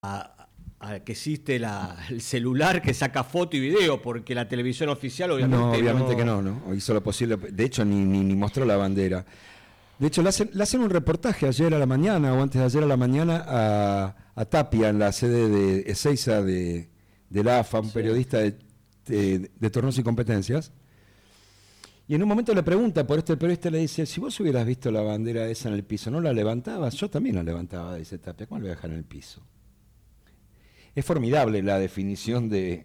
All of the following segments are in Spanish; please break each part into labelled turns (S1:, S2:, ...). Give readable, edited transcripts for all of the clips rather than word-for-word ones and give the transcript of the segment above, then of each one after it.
S1: a que existe el celular que saca foto y video, porque la televisión oficial obviamente
S2: que no hizo lo posible. De hecho, ni mostró la bandera. De hecho, le hacen un reportaje ayer a la mañana o antes de ayer a la mañana a Tapia en la sede de Ezeiza de la AFA, un periodista de torneos y competencias. Y en un momento le pregunta por esto, el periodista le dice: si vos hubieras visto la bandera esa en el piso, ¿no la levantabas? Yo también la levantaba, dice Tapia. ¿Cómo la voy a dejar en el piso? Es formidable la definición de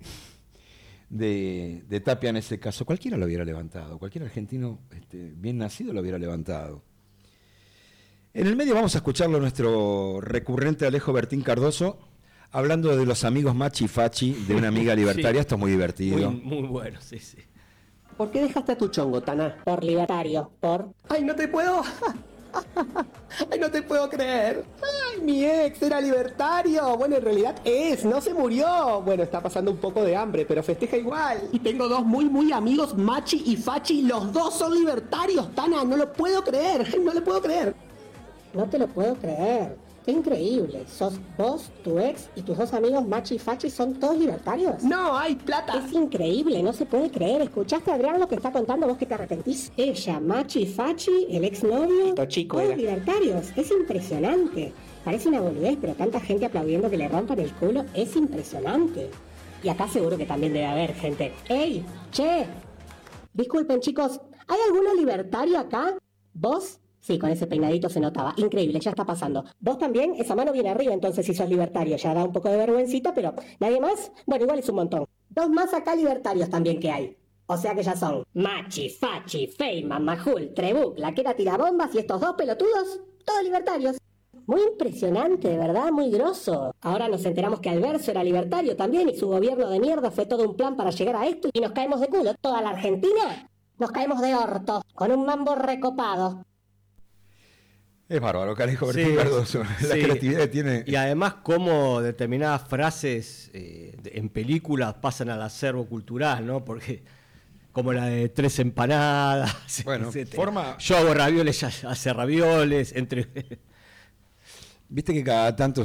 S2: Tapia en ese caso. Cualquiera lo hubiera levantado, cualquier argentino bien nacido lo hubiera levantado. En el medio vamos a escucharlo a nuestro recurrente Alejo Bertín Cardoso, hablando de los amigos Machi y Fachi, de una amiga libertaria. Sí, esto es muy divertido.
S1: Muy bueno, sí.
S3: ¿Por qué dejaste a tu chongo, Tana?
S4: Por libertario, por...
S3: ¡Ay, no te puedo! ¡Ay, no te puedo creer! ¡Ay, mi ex era libertario! Bueno, en realidad no se murió. Bueno, está pasando un poco de hambre, pero festeja igual. Y tengo dos muy amigos, Machi y Fachi. Los dos son libertarios, Tana. No lo puedo creer. No lo puedo creer.
S4: No te lo puedo creer. ¡Qué increíble! ¿Sos vos, tu ex y tus dos amigos Machi y Fachi son todos libertarios?
S3: ¡No, hay plata!
S4: Es increíble, no se puede creer. ¿Escuchaste, Adrián, lo que está contando vos que te arrepentís? Ella, Machi y Fachi, el exnovio...
S3: Esto chico
S4: todos
S3: era.
S4: libertarios. Es impresionante. Parece una boludez, pero tanta gente aplaudiendo que le rompan el culo es impresionante. Y acá seguro que también debe haber gente. ¡Ey! ¡Che! Disculpen, chicos, ¿hay alguna libertaria acá? ¿Vos? Sí, con ese peinadito se notaba. Increíble, ya está pasando. Vos también, esa mano viene arriba, entonces si sos libertario. Ya da un poco de vergüencita, pero ¿nadie más? Bueno, igual es un montón. Dos más acá libertarios también que hay. O sea que ya son Machi, Fachi, Feynman, Majul, Trebuch, la que era tirabombas y estos dos pelotudos, todos libertarios. Muy impresionante, de verdad, muy grosso. Ahora nos enteramos que Alberto era libertario también y su gobierno de mierda fue todo un plan para llegar a esto y nos caemos de culo. Toda la Argentina nos caemos de orto, con un mambo recopado.
S2: Es bárbaro, Alejo Bertín Cardoso. La creatividad que tiene.
S1: Y además cómo determinadas frases en películas pasan al acervo cultural, ¿no? Porque como la de 3 empanadas.
S2: Bueno,
S1: yo hago ravioles, ella hace ravioles.
S2: Viste que cada tanto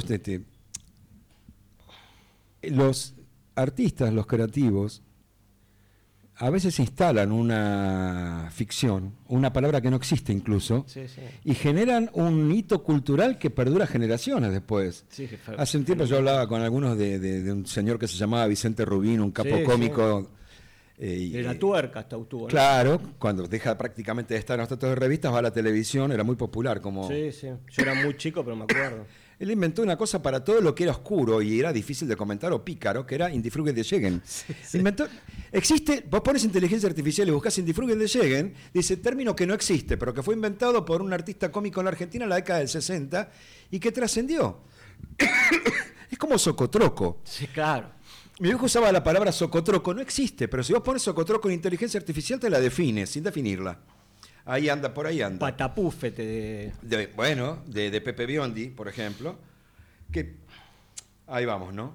S2: los artistas, los creativos, a veces instalan una ficción, una palabra que no existe incluso, y generan un hito cultural que perdura generaciones después. Hace un tiempo yo hablaba con algunos de un señor que se llamaba Vicente Rubín, un capo cómico.
S1: De la tuerca hasta estuvo, ¿no?
S2: Claro, cuando deja prácticamente de estar en los tratos de revistas, va a la televisión, era muy popular.
S1: Sí, yo era muy chico, pero me acuerdo.
S2: Él inventó una cosa para todo lo que era oscuro y era difícil de comentar o pícaro, que era Indifruge de Schegen. Existe, vos pones inteligencia artificial y buscás Indifruge de Schegen, dice término que no existe, pero que fue inventado por un artista cómico en la Argentina en la década del 60 y que trascendió. Es como socotroco.
S1: Sí, claro.
S2: Mi viejo usaba la palabra socotroco, no existe, pero si vos pones socotroco en inteligencia artificial te la define, sin definirla. Ahí anda, por ahí anda.
S1: Patapúfete
S2: de Pepe Biondi, por ejemplo. Que ahí vamos, ¿no?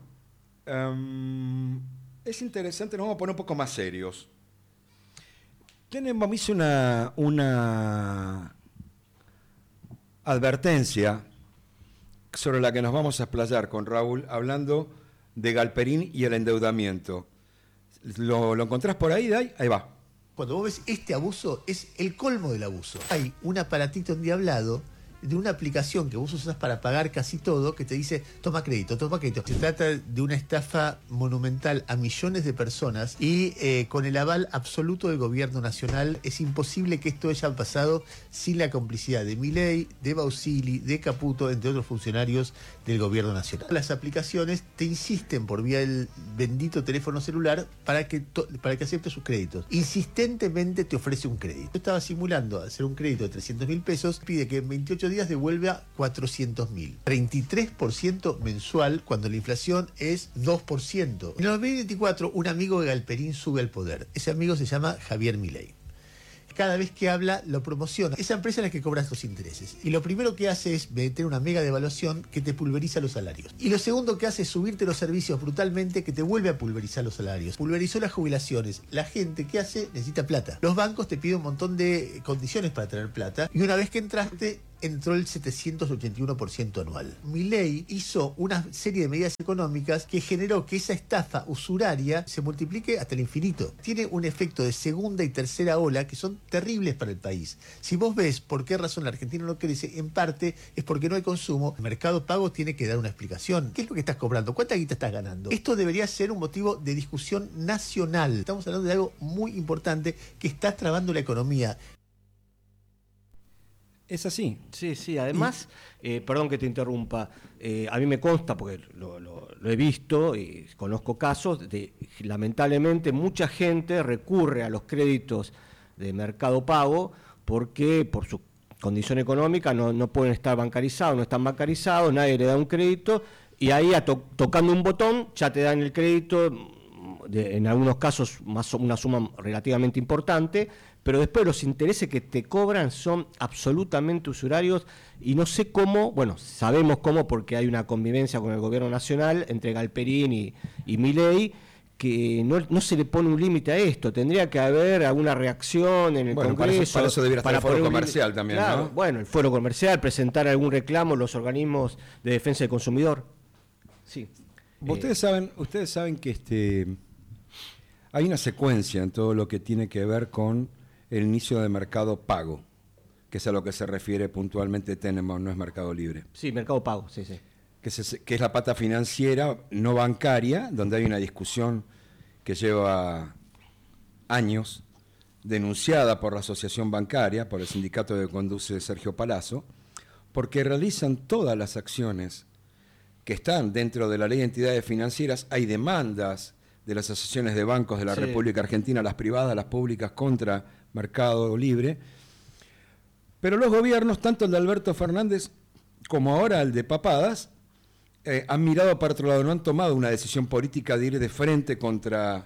S2: Es interesante, nos vamos a poner un poco más serios. Tenemos, me hizo una advertencia sobre la que nos vamos a explayar con Raúl, hablando de Galperín y el endeudamiento. ¿Lo encontrás por ahí, Dai? Ahí va.
S5: Cuando vos ves este abuso, es el colmo del abuso. Hay un aparatito endiablado de una aplicación que vos usás para pagar casi todo, que te dice, toma crédito, toma crédito. Se trata de una estafa monumental a millones de personas y con el aval absoluto del gobierno nacional. Es imposible que esto haya pasado sin la complicidad de Milei, de Bausili, de Caputo, entre otros funcionarios del gobierno nacional. Las aplicaciones te insisten por vía del bendito teléfono celular para que aceptes sus créditos. Insistentemente te ofrece un crédito. Yo estaba simulando hacer un crédito de 300.000 pesos, pide que en 28 días devuelva 400.000. 33% mensual cuando la inflación es 2%. En el 2024 un amigo de Galperín sube al poder. Ese amigo se llama Javier Milei. Cada vez que habla lo promociona. Esa empresa es la que cobra estos intereses. Y lo primero que hace es meter una mega devaluación que te pulveriza los salarios. Y lo segundo que hace es subirte los servicios brutalmente, que te vuelve a pulverizar los salarios. Pulverizó las jubilaciones. La gente, ¿qué hace? Necesita plata. Los bancos te piden un montón de condiciones para tener plata. Y una vez que entraste, entró el 781% anual. Milei hizo una serie de medidas económicas que generó que esa estafa usuraria se multiplique hasta el infinito. Tiene un efecto de segunda y tercera ola que son terribles para el país. Si vos ves por qué razón la Argentina no crece, en parte es porque no hay consumo. El Mercado Pago tiene que dar una explicación. ¿Qué es lo que estás cobrando? ¿Cuánta guita estás ganando? Esto debería ser un motivo de discusión nacional. Estamos hablando de algo muy importante que está trabando la economía.
S2: Es así.
S1: Sí, sí, además, perdón que te interrumpa, a mí me consta, porque lo he visto y conozco casos, de lamentablemente mucha gente recurre a los créditos de Mercado Pago porque por su condición económica no pueden estar bancarizados, no están bancarizados, nadie le da un crédito y ahí tocando un botón ya te dan el crédito, en algunos casos una suma relativamente importante, pero después los intereses que te cobran son absolutamente usurarios y no sé cómo, bueno, sabemos cómo porque hay una convivencia con el gobierno nacional entre Galperín y Milei, que no se le pone un límite a esto, tendría que haber alguna reacción en el Congreso.
S2: Para eso debería estar el foro comercial también,
S1: claro,
S2: ¿no?
S1: Bueno, el foro comercial, presentar algún reclamo, los organismos de defensa del consumidor. Sí.
S2: Ustedes saben que hay una secuencia en todo lo que tiene que ver con el inicio de Mercado Pago, que es a lo que se refiere puntualmente Tenenbaum, no es Mercado Libre.
S1: Sí, Mercado Pago, sí, sí.
S2: Que es la pata financiera no bancaria, donde hay una discusión que lleva años, denunciada por la Asociación Bancaria, por el sindicato que conduce Sergio Palazzo, porque realizan todas las acciones que están dentro de la ley de entidades financieras. Hay demandas de las asociaciones de bancos de la República Argentina, las privadas, las públicas, contra Mercado Libre. Pero los gobiernos, tanto el de Alberto Fernández como ahora el de Papadas, han mirado para otro lado, no han tomado una decisión política de ir de frente contra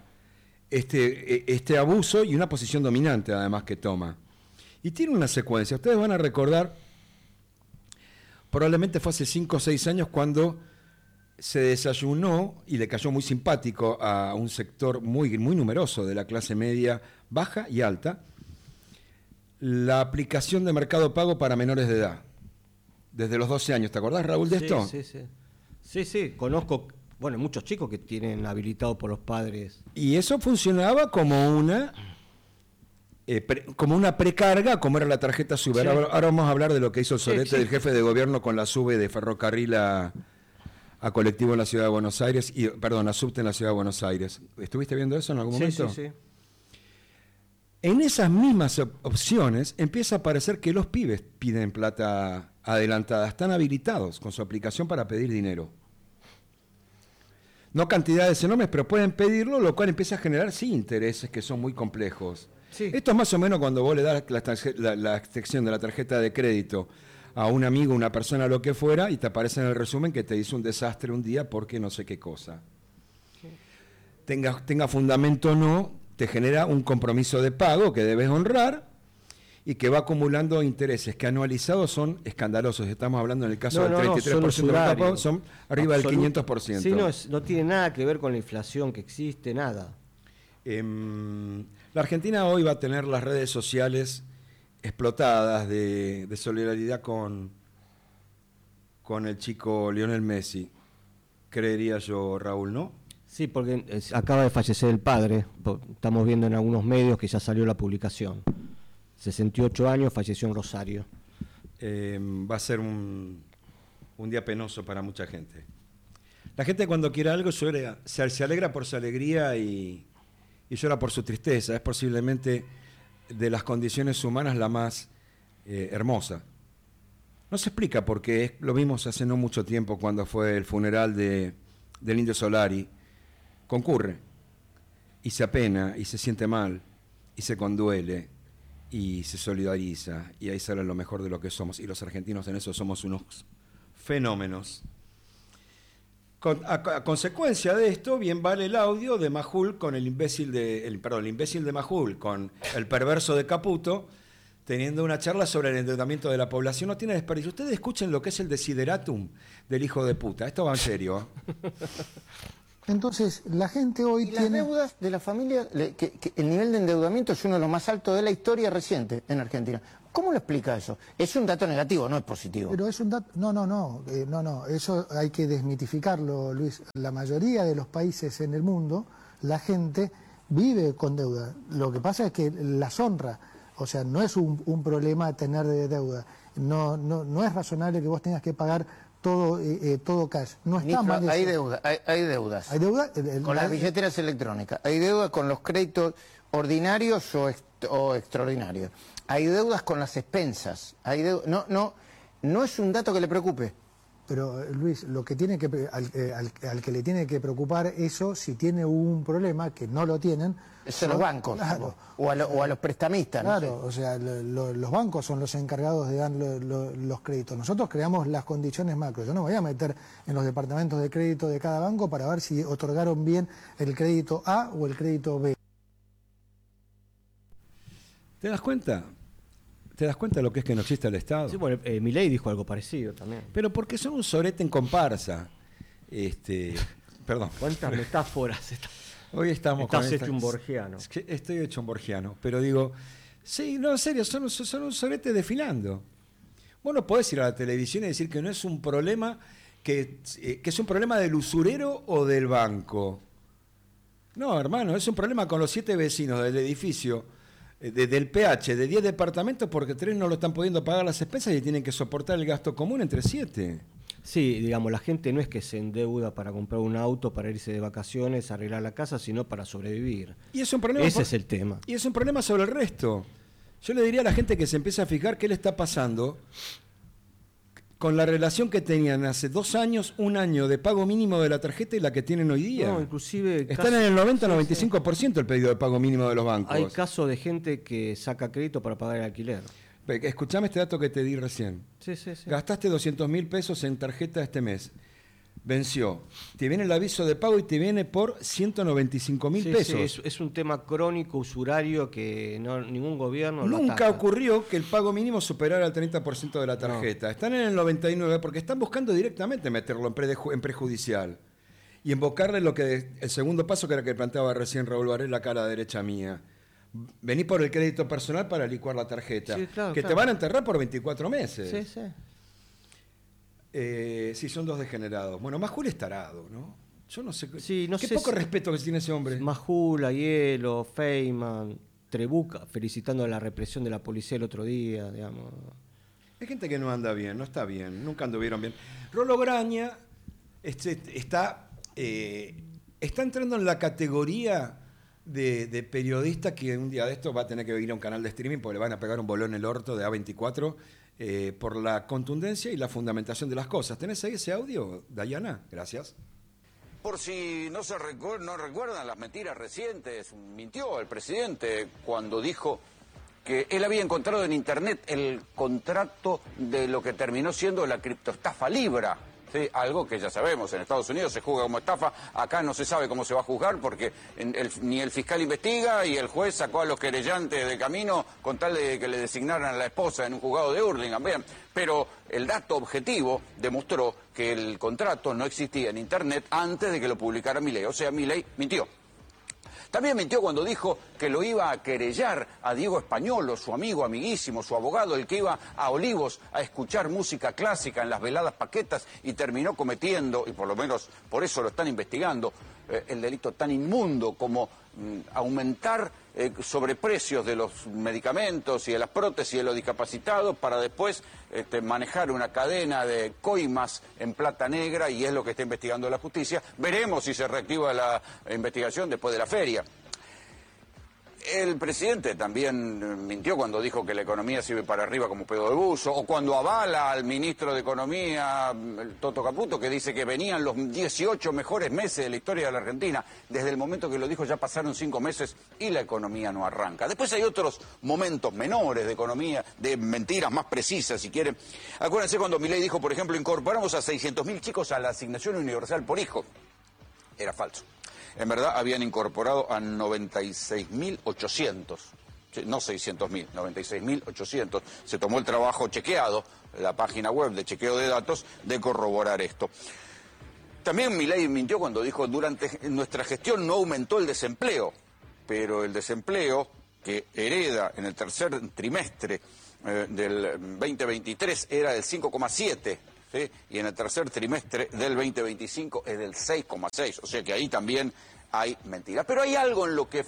S2: este abuso y una posición dominante además que toma. Y tiene una secuencia. Ustedes van a recordar, probablemente fue hace 5 o 6 años cuando se desayunó y le cayó muy simpático a un sector muy, muy numeroso de la clase media baja y alta, la aplicación de Mercado Pago para menores de edad, desde los 12 años. ¿Te acordás, Raúl, de esto?
S1: Sí, sí. Sí, conozco, bueno, muchos chicos que tienen habilitado por los padres.
S2: Y eso funcionaba como una precarga, como era la tarjeta SUBE. Sí. Ahora vamos a hablar de lo que hizo el solete del jefe de gobierno con la SUBE de ferrocarril a colectivo en la ciudad de Buenos Aires, a subte en la ciudad de Buenos Aires. ¿Estuviste viendo eso en algún momento?
S1: Sí.
S2: En esas mismas opciones empieza a aparecer que los pibes piden plata adelantada, están habilitados con su aplicación para pedir dinero. No cantidades enormes, pero pueden pedirlo, lo cual empieza a generar intereses que son muy complejos. Sí. Esto es más o menos cuando vos le das la extensión de la tarjeta de crédito a un amigo, una persona, lo que fuera, y te aparece en el resumen que te hizo un desastre un día porque no sé qué cosa. Sí. Tenga fundamento o no, te genera un compromiso de pago que debes honrar y que va acumulando intereses que anualizados son escandalosos. Estamos hablando en el caso del 33% de los pagos, son arriba del 500%.
S1: Sí, no tiene nada que ver con la inflación que existe, nada.
S2: La Argentina hoy va a tener las redes sociales explotadas de solidaridad con el chico Lionel Messi, creería yo, Raúl, ¿no?
S1: Sí, porque acaba de fallecer el padre, estamos viendo en algunos medios que ya salió la publicación. 68 años, falleció en Rosario.
S2: Va a ser un día penoso para mucha gente. La gente cuando quiere algo se alegra por su alegría y llora por su tristeza. Es posiblemente de las condiciones humanas la más hermosa. No se explica por qué, lo vimos hace no mucho tiempo cuando fue el funeral del Indio Solari. Concurre y se apena y se siente mal y se conduele y se solidariza y ahí sale lo mejor de lo que somos, y los argentinos en eso somos unos fenómenos. A consecuencia de esto, bien vale el audio de Majul con el imbécil de Majul con el perverso de Caputo, teniendo una charla sobre el endeudamiento de la población. No tiene desperdicio. Ustedes escuchen lo que es el desideratum del hijo de puta. Esto va en serio.
S6: Entonces, la gente hoy
S7: y
S6: tiene...
S7: las deudas de la familia, que el nivel de endeudamiento es uno de los más altos de la historia reciente en Argentina. ¿Cómo lo explica eso? Es un dato negativo, no es positivo.
S6: Pero es un dato... No, eso hay que desmitificarlo, Luis. La mayoría de los países en el mundo, la gente vive con deuda. Lo que pasa es que las honra. O sea, no es un problema tener deuda. No es razonable que vos tengas que pagar todo cash. No está mal eso.
S7: Hay deudas.
S6: ¿Hay deuda?
S7: Con las billeteras electrónicas. Hay deuda con los créditos ordinarios o extraordinarios. Hay deudas con las expensas. No es un dato que le preocupe.
S6: Pero Luis, lo que tiene que al que le tiene que preocupar eso, si tiene un problema, que no lo tienen...
S7: Son los bancos, claro, o a los prestamistas.
S6: Claro,
S7: no sé.
S6: o sea, los bancos son los encargados de dar los créditos. Nosotros creamos las condiciones macro. Yo no me voy a meter en los departamentos de crédito de cada banco para ver si otorgaron bien el crédito A o el crédito B.
S2: ¿Te das cuenta? ¿Te das cuenta de lo que es que no existe el Estado?
S1: Sí, bueno, Milei dijo algo parecido también.
S2: Pero porque son un sorete en comparsa. Perdón.
S1: ¿Cuántas metáforas?
S2: Hoy estás
S1: hecho un borgiano.
S2: Es que estoy hecho un borgiano, pero digo, sí, no, en serio, son un sorete desfilando. Vos no podés ir a la televisión y decir que no es un problema, que es un problema del usurero o del banco. No, hermano, es un problema con los 7 vecinos del edificio, del PH, de 10 departamentos, porque 3 no lo están pudiendo pagar las expensas y tienen que soportar el gasto común entre 7.
S1: Sí, digamos, la gente no es que se endeuda para comprar un auto, para irse de vacaciones, arreglar la casa, sino para sobrevivir.
S2: Y es un problema.
S1: Ese es el tema.
S2: Y es un problema sobre el resto. Yo le diría a la gente que se empiece a fijar qué le está pasando con la relación que tenían hace 2 años, 1 año de pago mínimo de la tarjeta y la que tienen hoy día.
S1: No, inclusive...
S2: Están en el 90-95% el pedido de pago mínimo de los bancos.
S1: Hay casos de gente que saca crédito para pagar el alquiler.
S2: Escuchame este dato que te di recién.
S1: Sí.
S2: Gastaste 200.000 pesos en tarjeta este mes. Venció. Te viene el aviso de pago y te viene por 195.000 pesos.
S1: Sí, es un tema crónico, usurario, que ningún gobierno lo
S2: Nunca
S1: ataca.
S2: ocurrió que el pago mínimo superara el 30% de la tarjeta. No. Están en el 99% porque están buscando directamente meterlo en prejudicial. Y invocarle el segundo paso que era que planteaba recién Raúl Varela acá a la derecha mía. Vení por el crédito personal para licuar la tarjeta. Sí, claro, te van a enterrar por 24 meses.
S1: Sí.
S2: Sí, son 2 degenerados. Bueno, Majul es tarado, ¿no? Yo no sé.
S1: Sí, no
S2: qué
S1: sé
S2: poco respeto que tiene ese hombre.
S1: Majul, Aiello, Feynman, Trebuca, felicitando a la represión de la policía el otro día, digamos.
S2: Hay gente que no anda bien, no está bien, nunca anduvieron bien. Rolo Graña está entrando en la categoría de periodista que un día de esto va a tener que ir a un canal de streaming porque le van a pegar un bolón en el orto de A24 por la contundencia y la fundamentación de las cosas. ¿Tenés ahí ese audio, Dayana? Gracias.
S8: Por si no recuerdan las mentiras recientes, mintió el presidente cuando dijo que él había encontrado en Internet el contrato de lo que terminó siendo la criptoestafa Libra. Sí, algo que ya sabemos, en Estados Unidos se juzga como estafa, acá no se sabe cómo se va a juzgar porque ni el fiscal investiga y el juez sacó a los querellantes de camino con tal de que le designaran a la esposa en un juzgado de Hurlingham. Vean, pero el dato objetivo demostró que el contrato no existía en Internet antes de que lo publicara Milei, o sea, Milei mintió. También mintió cuando dijo que lo iba a querellar a Diego Españolo, su amigo, amiguísimo, su abogado, el que iba a Olivos a escuchar música clásica en las veladas paquetas y terminó cometiendo, y por lo menos por eso lo están investigando, el delito tan inmundo como aumentar sobreprecios de los medicamentos y de las prótesis de los discapacitados para después manejar una cadena de coimas en plata negra, y es lo que está investigando la justicia. Veremos si se reactiva la investigación después de la feria. El presidente también mintió cuando dijo que la economía sirve para arriba como pedo de buzo, o cuando avala al ministro de Economía, el Toto Caputo, que dice que venían los 18 mejores meses de la historia de la Argentina. Desde el momento que lo dijo ya pasaron 5 meses y la economía no arranca. Después hay otros momentos menores de economía, de mentiras más precisas, si quieren. Acuérdense cuando Milei dijo, por ejemplo, incorporamos a 600.000 chicos a la asignación universal por hijo. Era falso. En verdad habían incorporado a 96.800, no 600.000, 96.800. Se tomó el trabajo chequeado, la página web de chequeo de datos, de corroborar esto. También Milei mintió cuando dijo durante nuestra gestión no aumentó el desempleo, pero el desempleo que hereda en el tercer trimestre del 2023 era del 5,7%, ¿sí? Y en el tercer trimestre del 2025 es del 6,6%, o sea que ahí también hay mentiras. Pero hay algo en lo que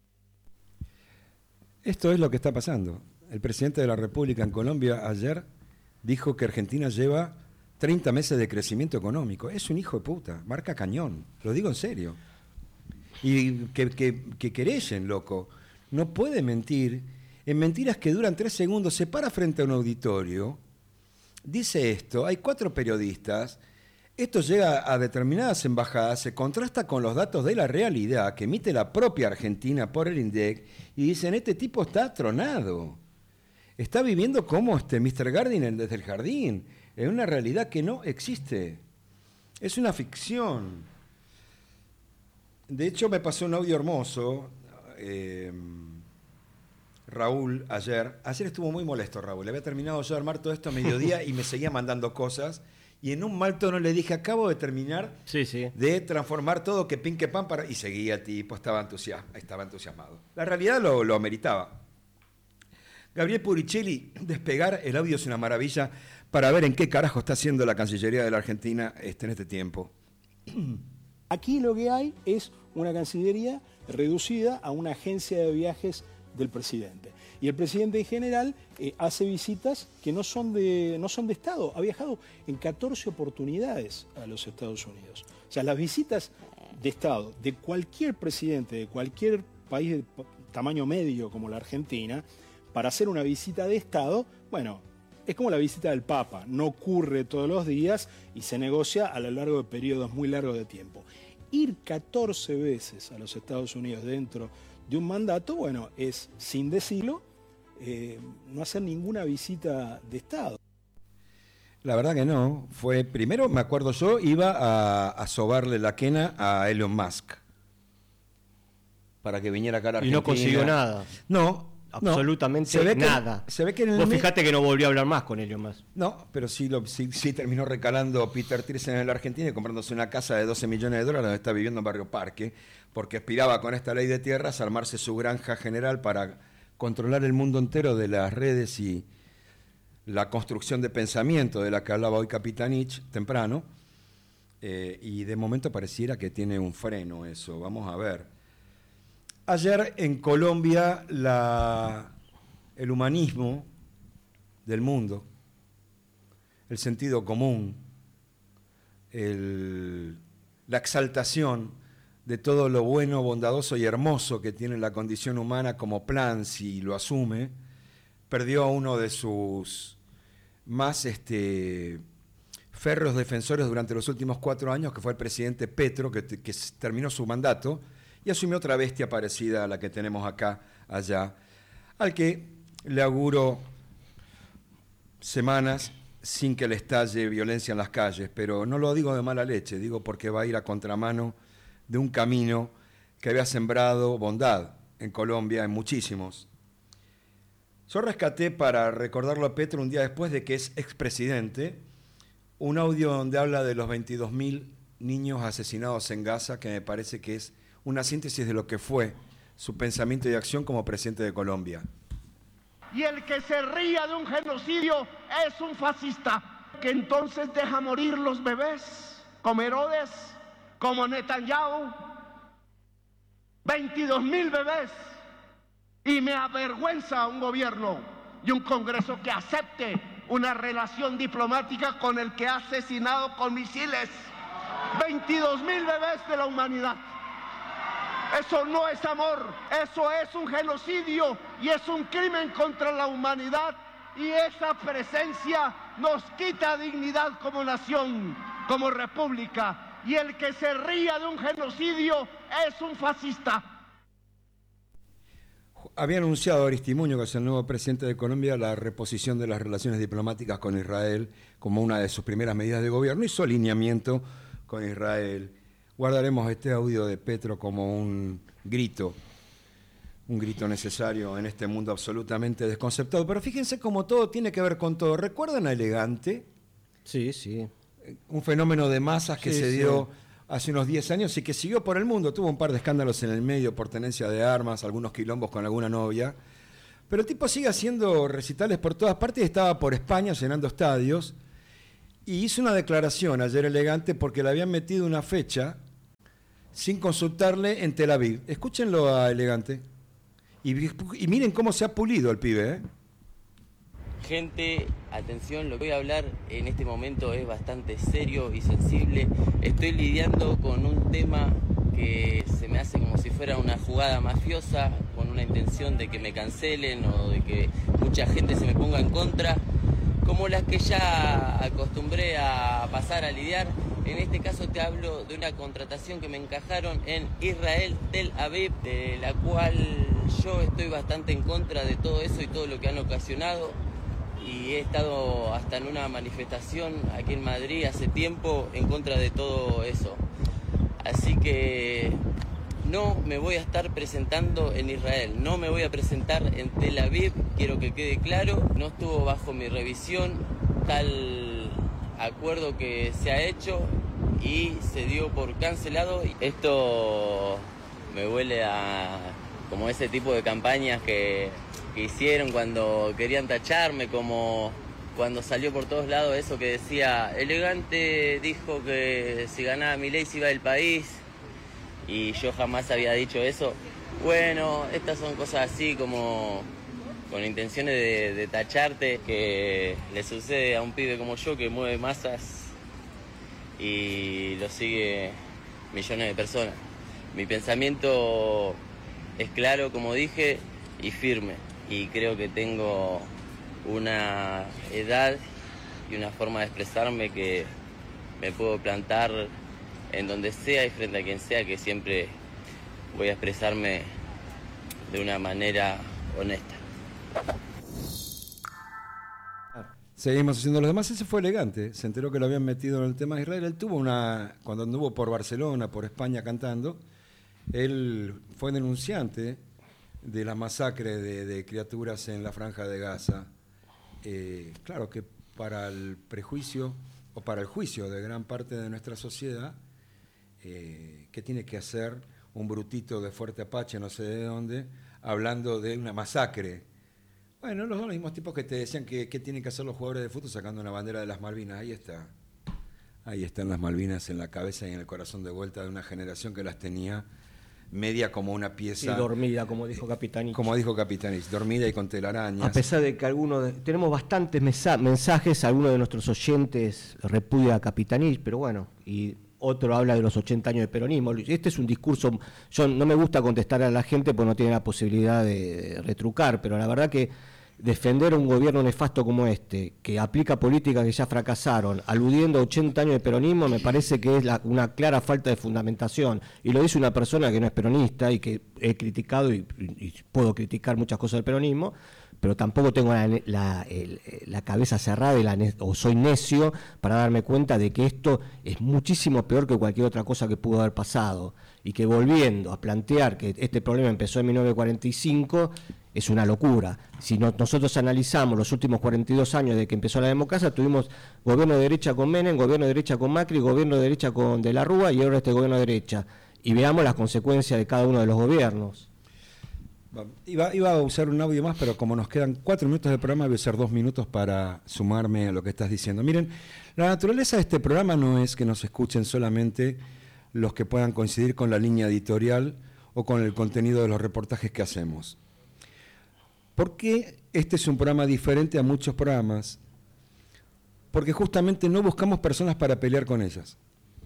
S2: Esto es lo que está pasando. El presidente de la República en Colombia ayer dijo que Argentina lleva 30 meses de crecimiento económico. Es un hijo de puta, marca cañón, lo digo en serio. Y que querellen, loco. No puede mentir en mentiras que duran 3 segundos. Se para frente a un auditorio, dice esto, hay 4 periodistas, esto llega a determinadas embajadas, se contrasta con los datos de la realidad que emite la propia Argentina por el INDEC y dicen, este tipo está tronado. Está viviendo como Mr. Gardiner desde el jardín, en una realidad que no existe. Es una ficción. De hecho, me pasó un audio hermoso, Raúl, ayer estuvo muy molesto Raúl, había terminado yo de armar todo esto a mediodía y me seguía mandando cosas, y en un mal tono le dije, acabo de terminar de transformar todo, que pin que pan, y seguía el tipo, estaba entusiasmado. La realidad lo ameritaba. Gabriel Puricelli, despegar, el audio es una maravilla para ver en qué carajo está haciendo la Cancillería de la Argentina en este tiempo.
S9: Aquí lo que hay es una Cancillería reducida a una agencia de viajes del presidente. Y el presidente en general hace visitas que no son de Estado. Ha viajado en 14 oportunidades a los Estados Unidos. O sea, las visitas de Estado de cualquier presidente de cualquier país de tamaño medio como la Argentina, para hacer una visita de Estado, bueno, es como la visita del Papa, no ocurre todos los días y se negocia a lo largo de periodos muy largos de tiempo. Ir 14 veces a los Estados Unidos dentro de un mandato, bueno, es, sin decirlo, no hacer ninguna visita de Estado.
S2: La verdad que no. Fue, primero, me acuerdo yo, iba a sobarle la quena a Elon Musk para que viniera acá a la Argentina.
S1: Y no consiguió nada.
S2: No.
S1: Absolutamente nada.
S2: Se ve que en el
S1: Vos fijate que no volvió a hablar más con Elon Musk.
S2: No, pero sí terminó recalando Peter Thyssen en la Argentina y comprándose una casa de $12 millones donde está viviendo en Barrio Parque, porque aspiraba con esta ley de tierras a armarse su granja general para controlar el mundo entero de las redes y la construcción de pensamiento de la que hablaba hoy Capitanich temprano, y de momento pareciera que tiene un freno eso. Vamos a ver. Ayer en Colombia el humanismo del mundo, el sentido común, la exaltación de todo lo bueno, bondadoso y hermoso que tiene la condición humana como plan, si lo asume, perdió a uno de sus más férreos defensores durante los últimos 4 años, que fue el presidente Petro, que terminó su mandato, y asumió otra bestia parecida a la que tenemos acá, allá, al que le auguro semanas sin que le estalle violencia en las calles, pero no lo digo de mala leche, digo porque va a ir a contramano de un camino que había sembrado bondad en Colombia, en muchísimos. Yo rescaté, para recordarlo a Petro un día después de que es expresidente, un audio donde habla de los 22.000 niños asesinados en Gaza, que me parece que es una síntesis de lo que fue su pensamiento y acción como presidente de Colombia.
S10: Y el que se ría de un genocidio es un fascista, que entonces deja morir los bebés, como Herodes, como Netanyahu, 22.000 bebés. Y me avergüenza un gobierno y un Congreso que acepte una relación diplomática con el que ha asesinado con misiles 22.000 bebés de la humanidad. Eso no es amor, eso es un genocidio y es un crimen contra la humanidad, y esa presencia nos quita dignidad como nación, como república, y el que se ría de un genocidio es un fascista.
S2: Había anunciado Aristimuño, que es el nuevo presidente de Colombia, la reposición de las relaciones diplomáticas con Israel como una de sus primeras medidas de gobierno y su alineamiento con Israel. Guardaremos este audio de Petro como un grito necesario en este mundo absolutamente desconcertado. Pero fíjense cómo todo tiene que ver con todo. ¿Recuerdan a Elegante?
S1: Sí, sí.
S2: un fenómeno de masas que
S1: Sí,
S2: se
S1: sí.
S2: dio hace unos 10 años y que siguió por el mundo. Tuvo un par de escándalos en el medio por tenencia de armas, algunos quilombos con alguna novia. Pero el tipo sigue haciendo recitales por todas partes y estaba por España llenando estadios. Y hizo una declaración ayer elegante porque le habían metido una fecha sin consultarle en Tel Aviv. Escúchenlo a Elegante. Y miren cómo se ha pulido el pibe, ¿eh?
S11: Gente, atención, lo que voy a hablar en este momento es bastante serio y sensible. Estoy lidiando con un tema que se me hace como si fuera una jugada mafiosa, con una intención de que me cancelen o de que mucha gente se me ponga en contra, como las que ya acostumbré a pasar a lidiar. En este caso te hablo de una contratación que me encajaron en Israel, Tel Aviv, de la cual yo estoy bastante en contra de todo eso y todo lo que han ocasionado. Y he estado hasta en una manifestación aquí en Madrid hace tiempo en contra de todo eso. Así que no me voy a estar presentando en Israel, no me voy a presentar en Tel Aviv, quiero que quede claro. No estuvo bajo mi revisión tal acuerdo que se ha hecho y se dio por cancelado. Esto me huele a como ese tipo de campañas que hicieron cuando querían tacharme, como cuando salió por todos lados eso que decía, Elegante dijo que si ganaba Milei se iba del país, y yo jamás había dicho eso. Bueno, estas son cosas así como con intenciones de tacharte, que le sucede a un pibe como yo que mueve masas y lo sigue millones de personas. Mi pensamiento es claro, como dije, y firme. Y creo que tengo una edad y una forma de expresarme que me puedo plantar en donde sea y frente a quien sea, que siempre voy a expresarme de una manera honesta.
S2: Seguimos haciendo los demás. Ese fue Elegante. Se enteró que lo habían metido en el tema de Israel. Él tuvo cuando anduvo por Barcelona, por España cantando, él fue denunciante de la masacre de criaturas en la Franja de Gaza. Claro que para el prejuicio o para el juicio de gran parte de nuestra sociedad, ¿qué tiene que hacer un brutito de Fuerte Apache, no sé de dónde, hablando de una masacre? Bueno, los mismos tipos que te decían que tienen que hacer los jugadores de fútbol sacando una bandera de las Malvinas. Ahí está. Ahí están las Malvinas en la cabeza y en el corazón de vuelta de una generación que las tenía media como una pieza.
S1: Sí, dormida, como dijo Capitanich.
S2: Como dijo Capitanich, dormida y con telarañas.
S1: A pesar de que tenemos bastantes mensajes, algunos de nuestros oyentes repudia a Capitanich, pero bueno, y otro habla de los 80 años de peronismo. Este es un discurso, yo no me gusta contestar a la gente porque no tiene la posibilidad de retrucar, pero la verdad que defender un gobierno nefasto como este, que aplica políticas que ya fracasaron, aludiendo a 80 años de peronismo, me parece que es una clara falta de fundamentación. Y lo dice una persona que no es peronista y que he criticado y puedo criticar muchas cosas del peronismo, pero tampoco tengo la cabeza cerrada o soy necio para darme cuenta de que esto es muchísimo peor que cualquier otra cosa que pudo haber pasado, y que volviendo a plantear que este problema empezó en 1945 es una locura. Si nosotros analizamos los últimos 42 años de que empezó la democracia, tuvimos gobierno de derecha con Menem, gobierno de derecha con Macri, gobierno de derecha con De la Rúa y ahora este gobierno de derecha, y veamos las consecuencias de cada uno de los gobiernos.
S2: Iba a usar un audio más, pero como nos quedan 4 minutos de programa, voy a usar 2 minutos para sumarme a lo que estás diciendo. Miren, la naturaleza de este programa no es que nos escuchen solamente los que puedan coincidir con la línea editorial o con el contenido de los reportajes que hacemos. ¿Por qué este es un programa diferente a muchos programas? Porque justamente no buscamos personas para pelear con ellas.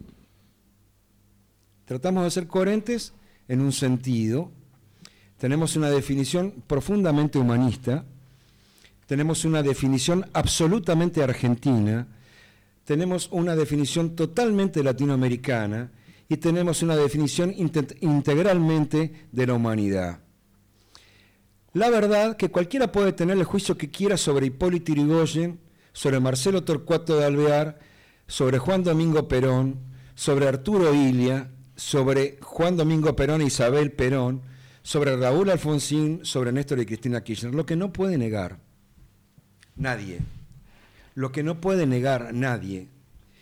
S2: Tratamos de ser coherentes en un sentido. Tenemos una definición profundamente humanista, tenemos una definición absolutamente argentina, tenemos una definición totalmente latinoamericana y tenemos una definición integralmente de la humanidad. La verdad que cualquiera puede tener el juicio que quiera sobre Hipólito Yrigoyen, sobre Marcelo Torcuato de Alvear, sobre Juan Domingo Perón, sobre Arturo Illia, sobre Juan Domingo Perón e Isabel Perón, sobre Raúl Alfonsín, sobre Néstor y Cristina Kirchner. Lo que no puede negar nadie,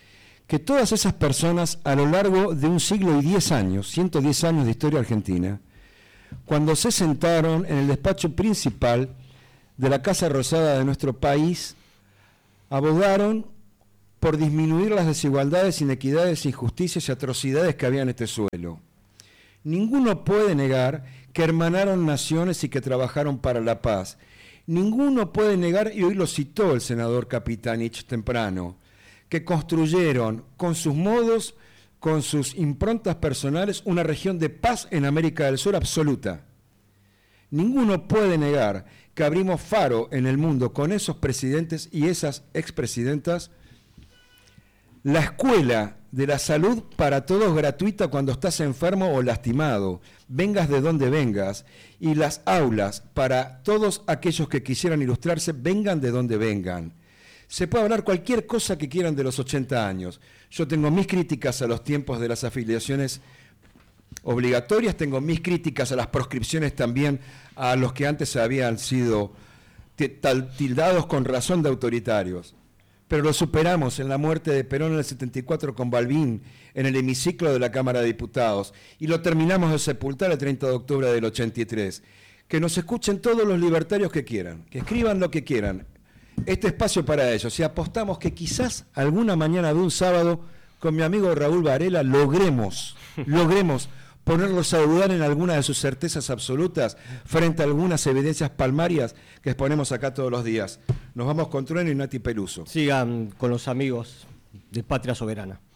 S2: que todas esas personas a lo largo de un siglo y 10 años, 110 años de historia argentina, cuando se sentaron en el despacho principal de la Casa Rosada de nuestro país, abogaron por disminuir las desigualdades, inequidades, injusticias y atrocidades que había en este suelo. Ninguno puede negar que hermanaron naciones y que trabajaron para la paz. Ninguno puede negar, y hoy lo citó el senador Capitanich temprano, que construyeron con sus modos, con sus improntas personales, una región de paz en América del Sur absoluta. Ninguno puede negar que abrimos faro en el mundo con esos presidentes y esas expresidentas, la escuela de la salud para todos gratuita cuando estás enfermo o lastimado, vengas de donde vengas, y las aulas para todos aquellos que quisieran ilustrarse, vengan de donde vengan. Se puede hablar cualquier cosa que quieran de los 80 años. Yo tengo mis críticas a los tiempos de las afiliaciones obligatorias, tengo mis críticas a las proscripciones también, a los que antes habían sido tildados con razón de autoritarios. Pero lo superamos en la muerte de Perón en el 74 con Balbín, en el hemiciclo de la Cámara de Diputados, y lo terminamos de sepultar el 30 de octubre del 83. Que nos escuchen todos los libertarios que quieran, que escriban lo que quieran. Este espacio para ellos, y apostamos que quizás alguna mañana de un sábado, con mi amigo Raúl Varela, logremos ponerlos a dudar en alguna de sus certezas absolutas frente a algunas evidencias palmarias que exponemos acá todos los días. Nos vamos con Trueno y Nati Peluso.
S1: Sigan con los amigos de Patria Soberana.